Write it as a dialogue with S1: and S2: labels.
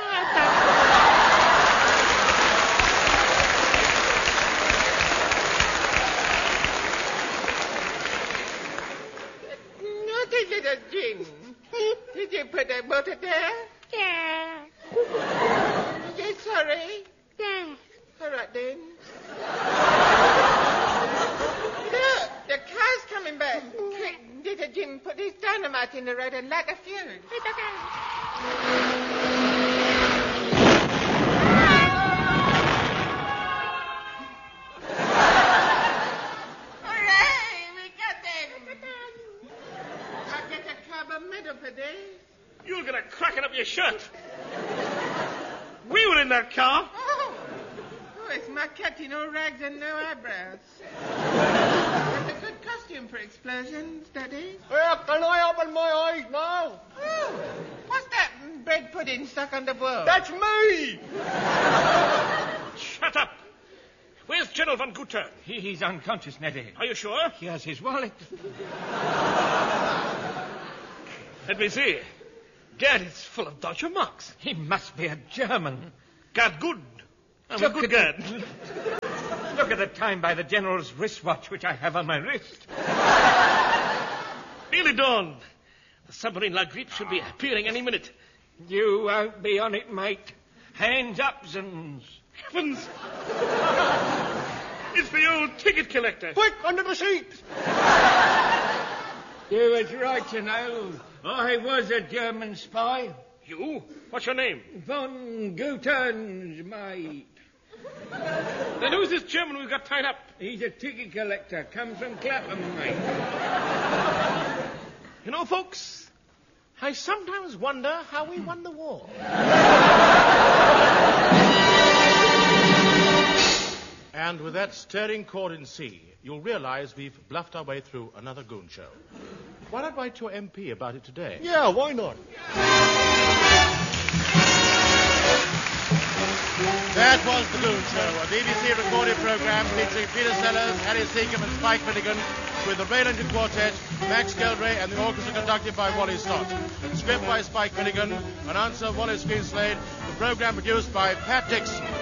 S1: Naughty little Jim. Did you put that motor there?
S2: Yeah.
S1: You sorry?
S2: Yeah.
S1: All right, then. Look, the car's coming back. Quick, little Jim, put his dynamite in the road and light a fuse.
S2: It's okay.
S1: Hooray! We got them! I'll get a carbon medal for this.
S3: You'll get a cracking up your shirt. We were in that car.
S1: Oh, it's my cat, no rags and no eyebrows. That's a good costume for explosions, Daddy.
S4: Can I open my eyes now?
S1: Oh, what's that bread pudding stuck on the wall?
S4: That's me!
S3: Shut up. Where's General Van Gutern?
S5: He's unconscious, Neddy.
S3: Are you sure?
S5: He has his wallet.
S3: Let me see. Gad, it's full of Deutsche Marks.
S5: He must be a German.
S3: Gad good. I'm a
S5: Look
S3: good
S5: at
S3: Gad.
S5: Look at the time by the General's wristwatch, which I have on my wrist.
S3: Nearly dawn. The submarine La Grippe should be appearing any minute.
S5: You won't be on it, mate. Hands up, Zins.
S3: Heavens! It's the old ticket collector.
S4: Quick, under the seat!
S5: You was right to know. I was a German spy.
S3: You? What's your name?
S5: Von Gutern's mate.
S3: Then who's this German we've got tied up?
S5: He's a ticket collector. Comes from Clapham, mate.
S3: You know, folks, I sometimes wonder how we won the war.
S6: And with that stirring chord in C, you'll realize we've bluffed our way through another goon show. Why not write to your MP about it today?
S4: Yeah, why not?
S6: That was The Goon Show, a BBC recorded program featuring Peter Sellers, Harry Seacombe and Spike Finnegan, with the Raylington Quartet, Max Geldray and the orchestra conducted by Wally Stott. Script by Spike Finnegan, announcer Wallace Greenslade, the program produced by Pat Dixon.